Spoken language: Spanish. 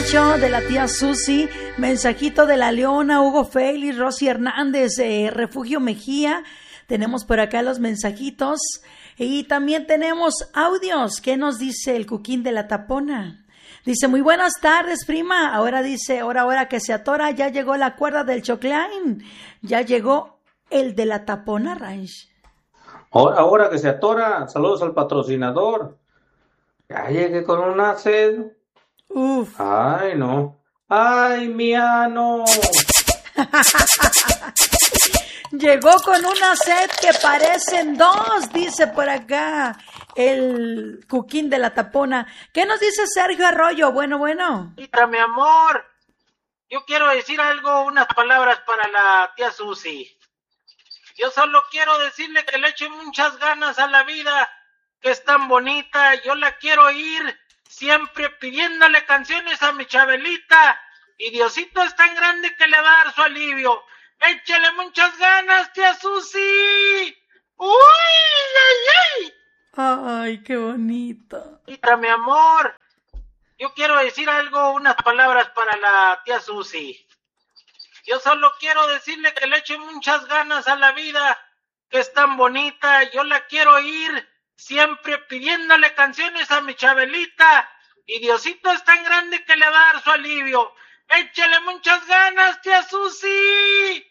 Show de la tía Susi, mensajito de la Leona, Hugo Félix, Rosy Hernández, Refugio Mejía. Tenemos por acá los mensajitos y también tenemos audios. ¿Qué nos dice el Cuquín de la Tapona? Dice, muy buenas tardes, prima. Ahora dice, ahora que se atora, ya llegó la cuerda del Choclain. Ya llegó el de la Tapona Ranch. Ahora que se atora, saludos al patrocinador. Ya llegué con una sed. Uf. Ay, no. Ay, mi ano. Llegó con una sed que parecen dos, dice por acá el Cuquín de la Tapona. ¿Qué nos dice Sergio Arroyo? Bueno. Mi amor, yo quiero decir algo, unas palabras para la tía Susi. Yo solo quiero decirle que le eche muchas ganas a la vida, que es tan bonita. Yo la quiero ir siempre pidiéndole canciones a mi Chabelita. Y Diosito es tan grande que le va a dar su alivio. ¡Échale muchas ganas, tía Susi! ¡Uy, ay! Ay, qué bonito. Mi amor, yo quiero decir algo, unas palabras para la tía Susi. Yo solo quiero decirle que le eche muchas ganas a la vida, que es tan bonita. Yo la quiero ir siempre pidiéndole canciones a mi Chabelita. Y Diosito es tan grande que le va a dar su alivio. ¡Échale muchas ganas, tía Susi!